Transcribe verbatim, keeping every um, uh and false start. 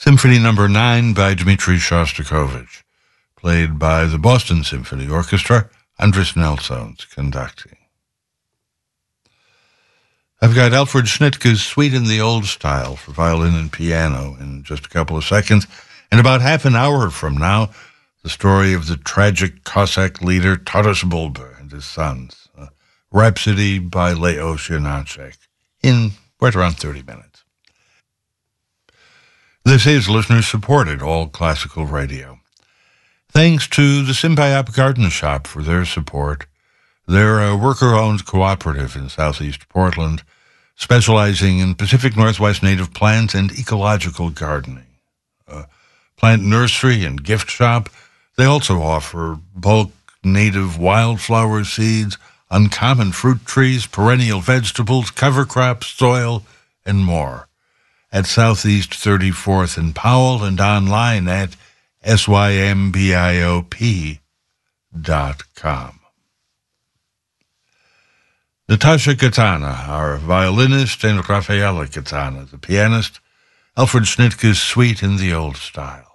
Symphony Number nine by Dmitri Shostakovich, played by the Boston Symphony Orchestra, Andris Nelsons conducting. I've got Alfred Schnittke's Suite in the Old Style for violin and piano in just a couple of seconds. In about half an hour from now, the story of the tragic Cossack leader Taras Bulba and his sons. Uh, Rhapsody by Leo Sinacek in right around thirty minutes. This is listener-supported all classical radio. Thanks to the Simbayap Garden Shop for their support. They're a worker-owned cooperative in southeast Portland, specializing in Pacific Northwest native plants and ecological gardening. A plant nursery and gift shop. They also offer bulk native wildflower seeds, uncommon fruit trees, perennial vegetables, cover crops, soil, and more. At Southeast thirty-fourth and Powell and online at S Y M B I O P dot com. Natasha Katana, our violinist, and Rafaela Katana, the pianist, Alfred Schnittke's Suite in the Old Style.